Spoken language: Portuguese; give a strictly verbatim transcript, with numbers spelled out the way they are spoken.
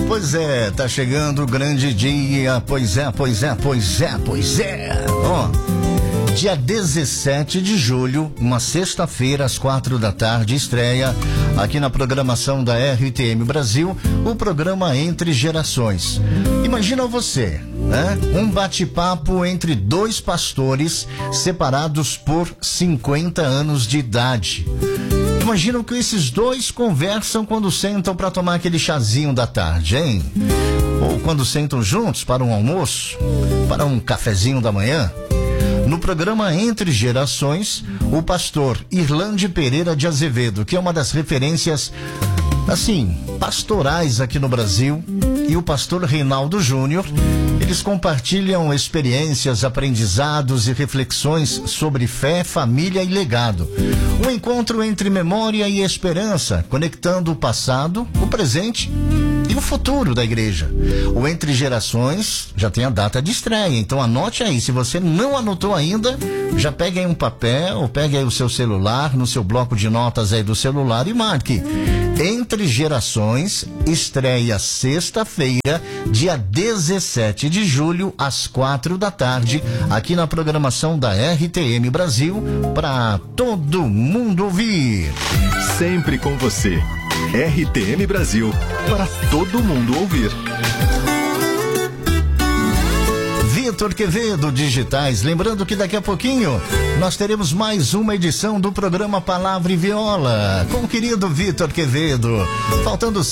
Pois é, tá chegando o grande dia. Pois é, pois é, pois é, pois é. Ó, dia dezessete de julho, uma sexta-feira, às quatro da tarde, estreia aqui na programação da R T M Brasil o programa Entre Gerações. Imagina você, né? Um bate-papo entre dois pastores separados por cinquenta anos de idade. Imagina o que esses dois conversam quando sentam para tomar aquele chazinho da tarde, hein? Ou quando sentam juntos para um almoço, para um cafezinho da manhã. No programa Entre Gerações, o pastor Irlande Pereira de Azevedo, que é uma das referências, assim, pastorais aqui no Brasil, e o pastor Reinaldo Júnior, eles compartilham experiências, aprendizados e reflexões sobre fé, família e legado. Um encontro entre memória e esperança, conectando o passado, o presente e o futuro da igreja. O Entre Gerações já tem a data de estreia, então anote aí. Se você não anotou ainda, já pegue aí um papel, ou pegue aí o seu celular, no seu bloco de notas aí do celular e marque. Entre Gerações, estreia sexta-feira, dia dezessete de julho, às quatro da tarde, aqui na programação da R T M Brasil, para todo mundo ouvir. Sempre com você. R T M Brasil, para todo mundo ouvir. Vitor Quevedo Digitais, lembrando que daqui a pouquinho nós teremos mais uma edição do programa Palavra e Viola com o querido Vitor Quevedo, faltando